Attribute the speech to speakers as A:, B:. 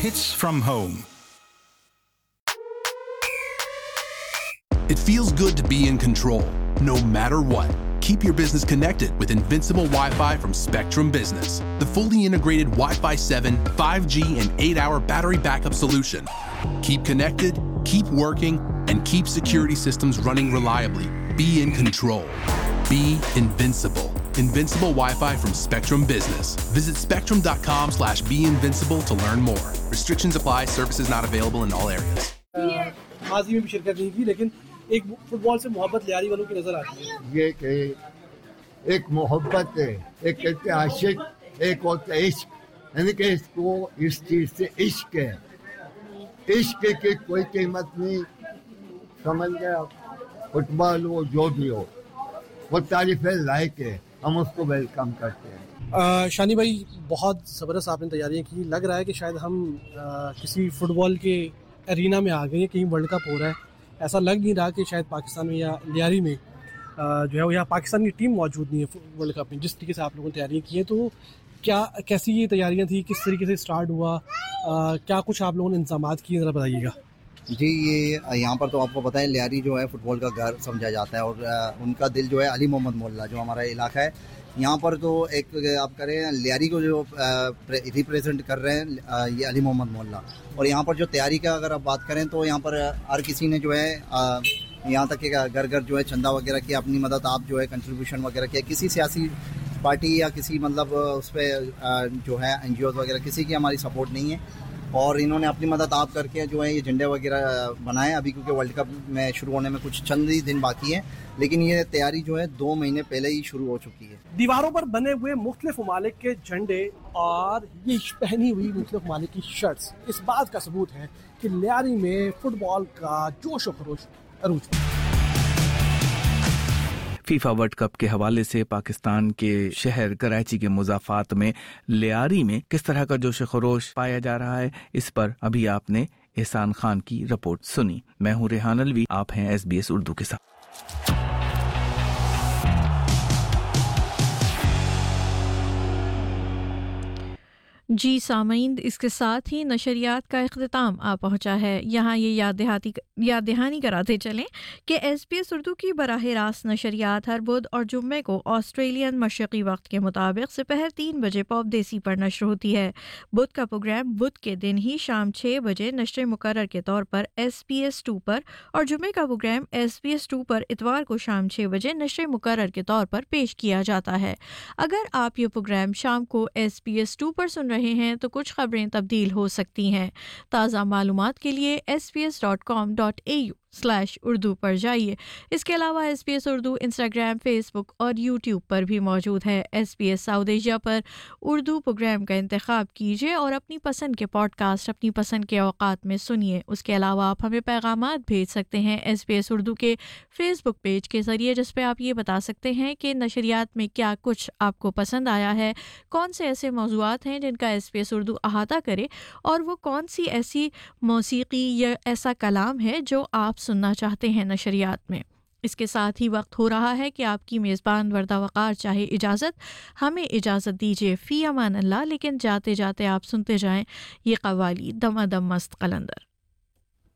A: Hits from home.
B: It feels good to be in control, no matter what. Keep your business connected with Invincible Wi-Fi from Spectrum Business, the fully integrated Wi-Fi 7, 5G, and 8-hour battery backup solution. Keep connected, keep working, and keep security systems running reliably. Be in control. Be invincible. Invincible Wi-Fi from Spectrum Business. Visit spectrum.com/beinvincible to learn more. Restrictions apply. Services not available in all areas.
C: माजी में भी शिरकत नहीं की, लेकिन एक football से मोहब्बत लियारी वालों की नजर आती है।
D: ये कि एक मोहब्बत है, एक कहते आशिक, एक होता इश्क, यानी कि इसको इस चीज से इश्क है। इश्क की कोई कीमत नहीं, समझ गया। फुटबॉल हो जो भी हो, वो तारीफ लायक है, हम उसको वेलकम करते हैं।
C: शानी भाई, बहुत ज़बरदस्त आपने तैयारियां की। लग रहा है कि शायद हम किसी फुटबॉल के एरिना में आ गए हैं, कहीं वर्ल्ड कप हो रहा है। ऐसा लग नहीं रहा कि शायद पाकिस्तान में या लियारी में जो है वो यहाँ पाकिस्तान की टीम मौजूद नहीं है वर्ल्ड कप में। जिस तरीके से आप लोगों ने तैयारियां की हैं, तो क्या कैसी ये तैयारियां थी, किस तरीके से स्टार्ट हुआ, क्या कुछ आप लोगों ने इंतजामात किए, ज़रा बताइएगा।
E: जी, ये यहाँ पर तो आपको पता है लियारी जो है फुटबॉल का घर समझा जाता है, और उनका दिल जो है अली मोहम्मद मोहल्ला जो हमारा इलाका है, यहाँ पर तो एक आप करें लियारी को जो रिप्रेजेंट कर रहे हैं ये अली मोहम्मद मोहल्ला। और यहाँ पर जो तैयारी का अगर आप बात करें तो यहाँ पर हर किसी ने जो है यहाँ तक कि घर घर जो है चंदा वगैरह किया, अपनी मदद आप जो है कंट्रीब्यूशन वगैरह किया। किसी सियासी पार्टी या किसी मतलब उस पर जो है NGOs वगैरह किसी की हमारी सपोर्ट नहीं है, और इन्होंने अपनी मदद आप करके जो है ये झंडे वगैरह बनाए। अभी क्योंकि वर्ल्ड कप में शुरू होने में कुछ चंद ही दिन बाकी हैं, लेकिन ये तैयारी जो है 2 महीने पहले ही शुरू हो चुकी है।
C: दीवारों पर बने हुए मुख्तलिफ ममालिक के झंडे और ये पहनी हुई मुख्तलिफ ममालिक की शर्ट्स इस बात का सबूत है कि लियारी में फुटबॉल का जोश और खरोश अरूज पर।
F: फीफा वर्ल्ड कप के हवाले से पाकिस्तान के शहर कराची के मुज़ाफ़ात में लियारी में किस तरह का जोश खरोश पाया जा रहा है, इस पर अभी आपने एहसान खान की रिपोर्ट सुनी। मैं हूँ रेहान अलवी, आप हैं SBS उर्दू के साथ।
G: जी सामीन, इसके साथ ही नशरियात का इख्तिताम आ पहुँचा है। यहाँ ये याद दहानी कराते चलें कि SBS उर्दू की बराह रास्त नशरियात हर बुध और जुम्मे को ऑस्ट्रेलियन मशरक़ी वक्त के मुताबिक दोपहर 3 बजे पॉप देसी पर नशर होती है। बुध का प्रोग्राम बुध के दिन ही शाम 6 बजे नशर मुकर्रर के तौर पर SBS 2 पर, और जुम्मे का प्रोग्राम SBS 2 पर इतवार को शाम 6 बजे नशर मुकर्रर के तौर पर पेश किया जाता है। अगर आप ये प्रोग्राम शाम को SBS 2 पर सुन रहे हैं तो कुछ खबरें तब्दील हो सकती हैं। ताज़ा मालूमात के लिए sbs.com.au/उर्दू पर जाइए। इसके अलावा SBS उर्दू इंस्टाग्राम, फेसबुक और यूट्यूब पर भी मौजूद है। SBS साउथ एशिया पर उर्दू प्रोग्राम का इंतखाब कीजिए और अपनी पसंद के पॉडकास्ट अपनी पसंद के औकात में सुनिए। उसके अलावा आप हमें पैगामात भेज सकते हैं SBS उर्दू के फेसबुक पेज के ज़रिए, जिस पे आप ये बता सकते हैं कि नशरियात में क्या कुछ आपको पसंद आया है, कौन से ऐसे मौज़ूआत हैं जिनका SBS उर्दू अहाता करे, और वो कौन सी ऐसी मौसीकी या ऐसा कलाम है जो आप सुनना चाहते हैं नशरियात में। इसके साथ ही वक्त हो रहा है कि आपकी मेज़बान वर्दा वक़ार चाहे इजाज़त, हमें इजाज़त दीजिए। फ़ी अमान अल्लाह। लेकिन जाते जाते आप सुनते जाएं ये कव्वाली दमादम मस्त कलंदर।